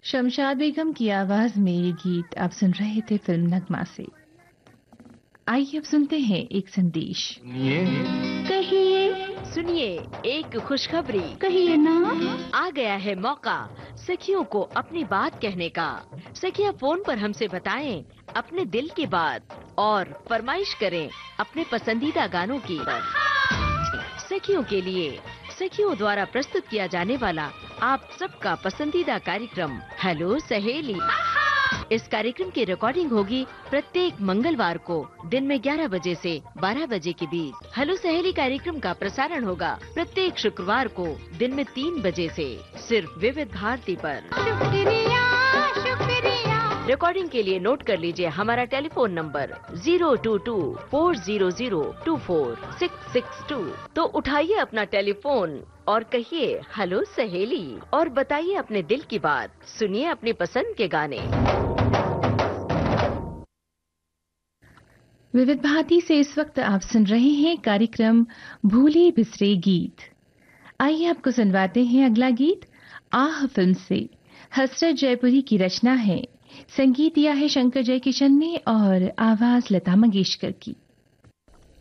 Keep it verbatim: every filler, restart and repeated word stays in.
शमशाद बेगम की आवाज में ये गीत आप सुन रहे थे फिल्म नगमा से। आइए अब सुनते हैं एक संदेश। कहिए सुनिए एक खुशखबरी कहिए ना। आ गया है मौका सखियों को अपनी बात कहने का। सखियां फोन पर हमसे बताएं अपने दिल की बात और फरमाइश करें अपने पसंदीदा गानों की। सखियों के लिए सखियों द्वारा प्रस्तुत किया जाने वाला आप सबका पसंदीदा कार्यक्रम हेलो सहेली। इस कार्यक्रम की रिकॉर्डिंग होगी प्रत्येक मंगलवार को दिन में ग्यारह बजे से बारह बजे के बीच। हेलो सहेली कार्यक्रम का प्रसारण होगा प्रत्येक शुक्रवार को दिन में तीन बजे से सिर्फ विविध भारती पर। शुक्रिया शुक्रिया। रिकॉर्डिंग के लिए नोट कर लीजिए हमारा telephone number zero to to four zero zero to four six six to. तो उठाइए अपना टेलीफोन और कहिए हेलो सहेली और बताइए अपने दिल की बात। सुनिए अपनी पसंद के गाने। विविध भारती से इस वक्त आप सुन रहे हैं कार्यक्रम भूले बिसरे गीत। आइए आपको सुनवाते हैं अगला गीत आह फिल्म से। हसरत जयपुरी की रचना है, संगीत दिया है शंकर जयकिशन ने और आवाज लता मंगेशकर की।